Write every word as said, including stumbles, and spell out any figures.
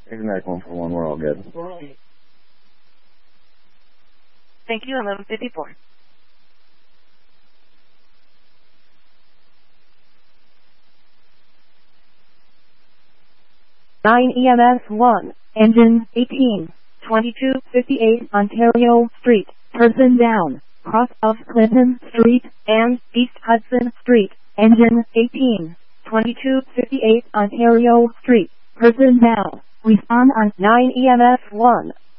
Isn't that one for one? We're all good. Thank you, eleven fifty-four. nine E M S one, engine eighteen, twenty-two fifty-eight Ontario Street, person down, cross of Clinton Street and East Hudson Street, engine eighteen, twenty-two fifty-eight Ontario Street, person down. Respond on nine E M S one.